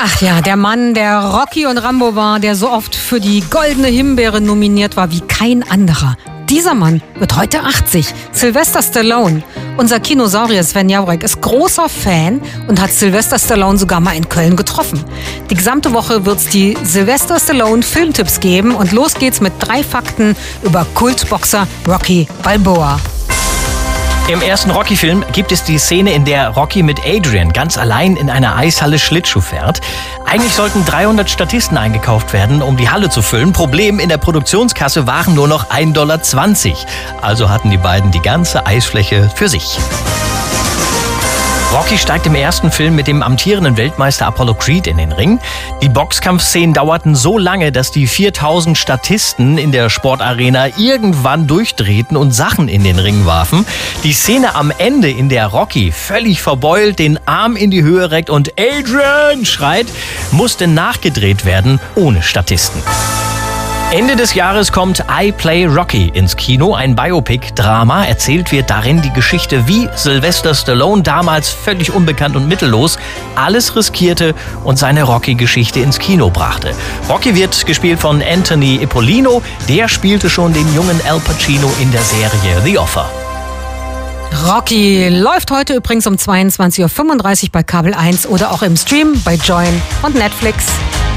Ach ja, der Mann, der Rocky und Rambo war, der so oft für die Goldene Himbeere nominiert war wie kein anderer. Dieser Mann wird heute 80, Sylvester Stallone. Unser Kinosaurier Sven Jauregg ist großer Fan und hat Sylvester Stallone sogar mal in Köln getroffen. Die gesamte Woche wird es die Sylvester Stallone Filmtipps geben und los geht's mit 3 Fakten über Kultboxer Rocky Balboa. Im ersten Rocky-Film gibt es die Szene, in der Rocky mit Adrian ganz allein in einer Eishalle Schlittschuh fährt. Eigentlich sollten 300 Statisten eingekauft werden, um die Halle zu füllen. Problem, in der Produktionskasse waren nur noch $1,20. Also hatten die beiden die ganze Eisfläche für sich. Rocky steigt im ersten Film mit dem amtierenden Weltmeister Apollo Creed in den Ring. Die Boxkampfszenen dauerten so lange, dass die 4000 Statisten in der Sportarena irgendwann durchdrehten und Sachen in den Ring warfen. Die Szene am Ende, in der Rocky völlig verbeult den Arm in die Höhe reckt und Adrian schreit, musste nachgedreht werden ohne Statisten. Ende des Jahres kommt I Play Rocky ins Kino, ein Biopic-Drama. Erzählt wird darin die Geschichte, wie Sylvester Stallone, damals völlig unbekannt und mittellos, alles riskierte und seine Rocky-Geschichte ins Kino brachte. Rocky wird gespielt von Anthony Ippolino. Der spielte schon den jungen Al Pacino in der Serie The Offer. Rocky läuft heute übrigens um 22:35 Uhr bei Kabel 1 oder auch im Stream bei Join und Netflix.